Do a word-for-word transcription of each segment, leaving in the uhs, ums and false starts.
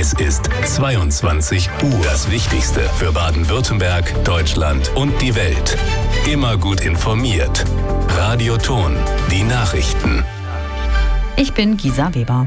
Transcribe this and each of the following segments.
Es ist zweiundzwanzig Uhr. Das Wichtigste für Baden-Württemberg, Deutschland und die Welt. Immer gut informiert. Radio Ton, die Nachrichten. Ich bin Gisa Weber.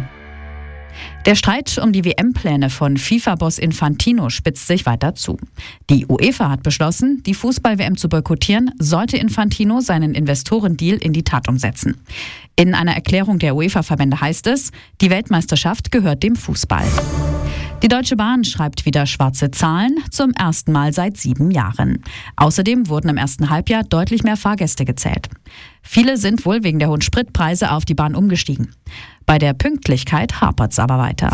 Der Streit um die W M-Pläne von FIFA-Boss Infantino spitzt sich weiter zu. Die UEFA hat beschlossen, die Fußball-W M zu boykottieren, sollte Infantino seinen Investorendeal in die Tat umsetzen. In einer Erklärung der UEFA-Verbände heißt es, die Weltmeisterschaft gehört dem Fußball. Die Deutsche Bahn schreibt wieder schwarze Zahlen, zum ersten Mal seit sieben Jahren. Außerdem wurden im ersten Halbjahr deutlich mehr Fahrgäste gezählt. Viele sind wohl wegen der hohen Spritpreise auf die Bahn umgestiegen. Bei der Pünktlichkeit hapert es aber weiter.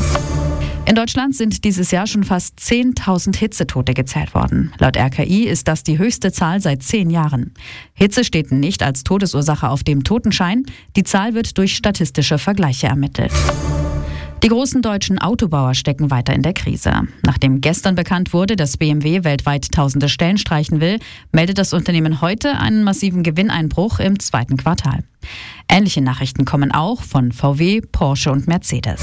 In Deutschland sind dieses Jahr schon fast zehntausend Hitzetote gezählt worden. Laut R K I ist das die höchste Zahl seit zehn Jahren. Hitze steht nicht als Todesursache auf dem Totenschein. Die Zahl wird durch statistische Vergleiche ermittelt. Die großen deutschen Autobauer stecken weiter in der Krise. Nachdem gestern bekannt wurde, dass B M W weltweit tausende Stellen streichen will, meldet das Unternehmen heute einen massiven Gewinneinbruch im zweiten Quartal. Ähnliche Nachrichten kommen auch von V W, Porsche und Mercedes.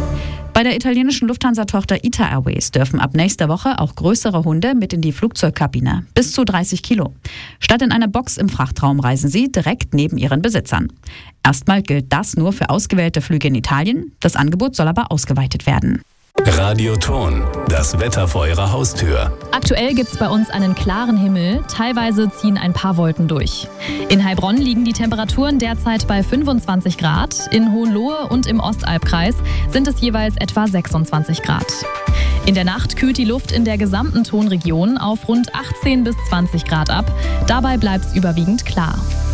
Bei der italienischen Lufthansa-Tochter I T A Airways dürfen ab nächster Woche auch größere Hunde mit in die Flugzeugkabine, bis zu dreißig Kilo. Statt in einer Box im Frachtraum reisen sie direkt neben ihren Besitzern. Erstmal gilt das nur für ausgewählte Flüge in Italien, das Angebot soll aber ausgeweitet werden. Radio Ton, das Wetter vor Ihrer Haustür. Aktuell gibt es bei uns einen klaren Himmel, teilweise ziehen ein paar Wolken durch. In Heilbronn liegen die Temperaturen derzeit bei fünfundzwanzig Grad, in Hohenlohe und im Ostalbkreis sind es jeweils etwa sechsundzwanzig Grad. In der Nacht kühlt die Luft in der gesamten Tonregion auf rund achtzehn bis zwanzig Grad ab, dabei bleibt es überwiegend klar.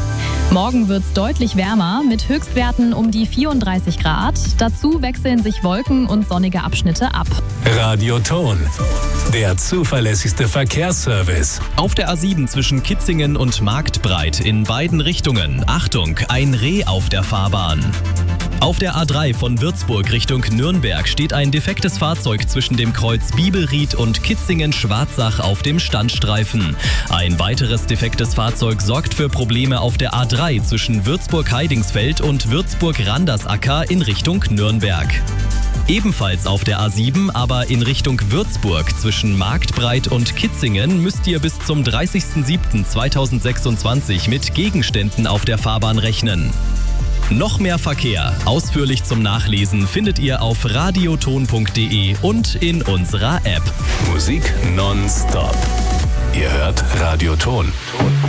Morgen wird es deutlich wärmer mit Höchstwerten um die vierunddreißig Grad. Dazu wechseln sich Wolken und sonnige Abschnitte ab. Radio Ton, der zuverlässigste Verkehrsservice. Auf der A sieben zwischen Kitzingen und Marktbreit in beiden Richtungen. Achtung, ein Reh auf der Fahrbahn. Auf der A drei von Würzburg Richtung Nürnberg steht ein defektes Fahrzeug zwischen dem Kreuz Bibelried und Kitzingen-Schwarzach auf dem Standstreifen. Ein weiteres defektes Fahrzeug sorgt für Probleme auf der A drei zwischen Würzburg-Heidingsfeld und Würzburg-Randersacker in Richtung Nürnberg. Ebenfalls auf der A sieben, aber in Richtung Würzburg zwischen Marktbreit und Kitzingen müsst ihr bis zum dreißigsten siebten zweitausendsechsundzwanzig mit Gegenständen auf der Fahrbahn rechnen. Noch mehr Verkehr, ausführlich zum Nachlesen, findet ihr auf radioton punkt de und in unserer App. Musik nonstop. Ihr hört Radio Ton.